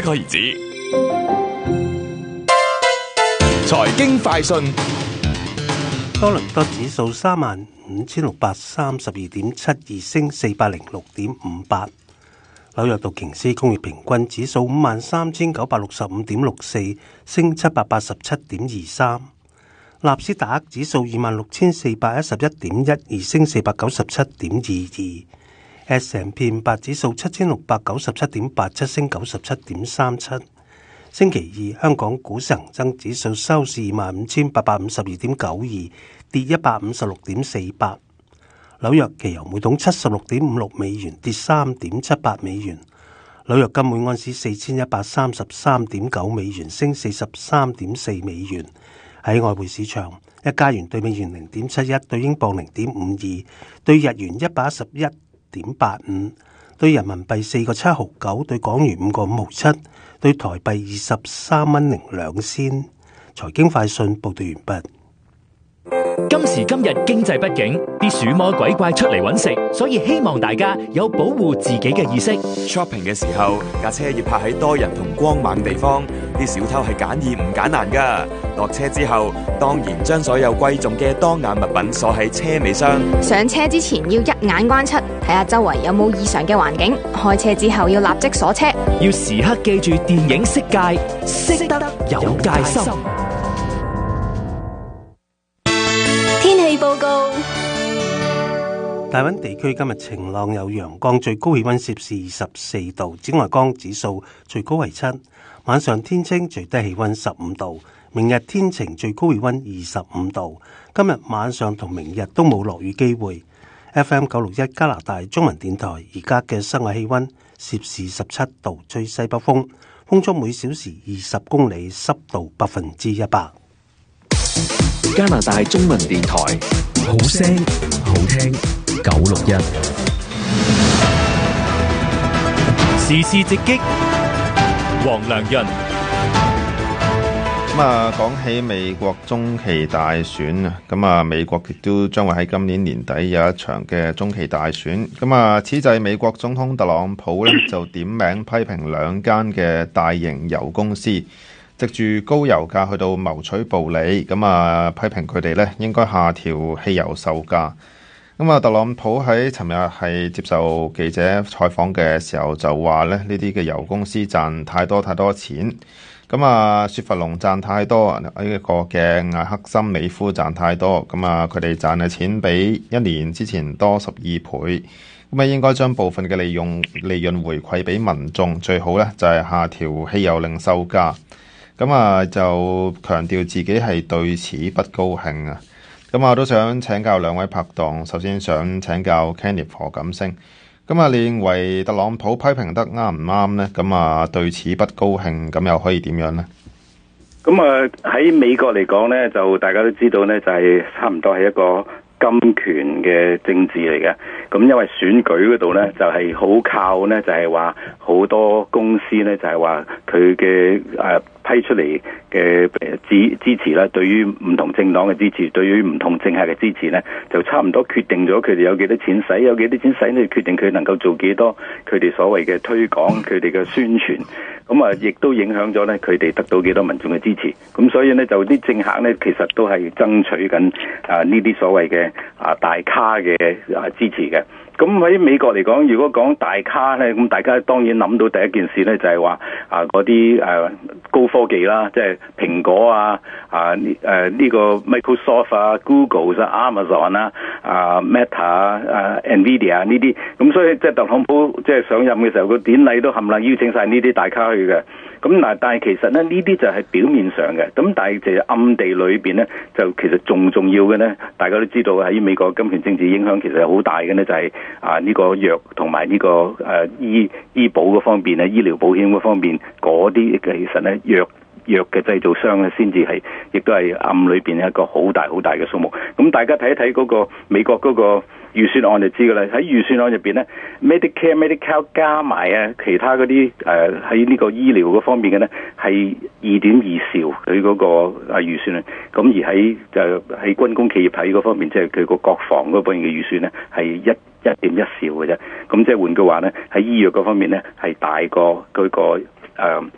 個兒子。財經快訊。 多倫多指數35,632.72升406.58。紐約道瓊斯工業平均指數53,965.64升787.23。納斯達克指數26,411.12升497.22。S&P 500指數7,697.87升97.37。星期二，香港股市恒生指數收市25,852.92，跌156.48。紐約期油每桶76.56美元，跌3.78美元。紐約金每安士4,133.9美元，升43.4美元。喺外匯市場，一加元對美元0.71，對英鎊0.52，對日元111.85，對人民幣4個7毫9，對港元5個5毫7，對台幣23蚊02仙。財經快訊報道完畢。 今時今日經濟不景，啲鼠魔鬼怪出嚟揾食，所以希望大家有保護自己嘅意識。 Shopping 嘅時候，架車要泊喺多人同光猛地方，啲小偷係揀易唔揀難噶。落車之後，當然將所有貴重嘅當眼物品鎖喺車尾箱。 上車之前要一眼關七，睇下周圍有冇異常嘅環境。開車之後要立即鎖車， 要時刻記住電影色戒，識得有戒心。 報告： 大溫地區今日晴朗有陽光，最高氣溫攝氏24度，紫外光指數最高為7。晚上天清，最低氣溫15度。明日天晴，最高氣溫25度。今日晚上同明日都冇落雨機會。FM 961加拿大中文電台而家嘅室外氣溫攝氏17度，吹西北風，風速每小時20公里，濕度100%。 加拿大中文電台，好聲好聽961，時事直擊，黃良潤。 講起美國中期大選啊，美國亦都將會喺今年年底有一場嘅中期大選。此際美國總統特朗普呢就點名批評兩間嘅大型油公司，藉住高油價去到謀取暴利，批評佢哋咧應該下調汽油售價。特朗普喺尋日係接受記者採訪嘅時候就話咧，呢啲嘅油公司賺太多錢。雪佛龍賺太多，呢個嘅艾克森美孚賺太多，佢哋賺嘅錢比一年之前多12倍。應該將部分嘅利潤回饋俾民眾，最好咧就係下調汽油零售價。就強調自己係對此不高興啊！我都想請教兩位拍檔，首先想請教 Kenneth 何錦星。你認為特朗普批評得啱唔啱呢？對此不高興，咁又可以點樣呢？ 喺美國嚟講呢，就大家都知道呢，就係差唔多係一個金權嘅政治嚟嘅。因為選舉嗰度呢，就係好靠呢，就係話好多公司呢，就係話佢嘅批出嚟嘅支持啦，對於唔同政黨嘅支持，對於唔同政客嘅支持呢，就差唔多決定咗佢哋有幾多錢使，有幾多錢使呢，決定佢能夠做幾多佢哋所謂嘅推廣，佢哋嘅宣傳。亦都影響咗呢，佢哋得到幾多民眾嘅支持。所以呢，就啲政客呢，其實都係爭取緊呢啲所謂嘅大咖嘅支持嘅。喺美國嚟講，如果講大咖呢，咁大家當然諗到第一件事呢，就係話嗰啲高科技啦，即係蘋果呢個 Microsoft 啊、Google 啊、Amazon Meta Nvidia 呢啲。所以即係特朗普即係上任嘅時候，個典禮都冚唪唥邀請晒呢啲大咖去嘅。但係其實呢啲就係表面上嘅，但係其實暗地裏邊呢，就其實仲重要嘅呢，大家都知道喺美國金權政治影響其實係好大嘅呢，就係呢個藥同埋呢個醫保嗰方面咧，醫療保險嗰方面嗰啲其實呢藥嘅製造商咧，先至係亦都係暗裏邊一個好大嘅數目。大家睇一睇嗰個美國嗰個預算案就知㗎啦。喺預算案入邊咧 Medicare 加埋其他嗰啲喺呢個醫療嗰方面嘅咧，係2.2兆佢嗰個預算。而喺喺軍工企業喺嗰方面，即係佢個國防嗰方面嘅預算咧，係1.1兆嘅啫。即係換句話咧，喺醫藥嗰方面咧，係大過嗰個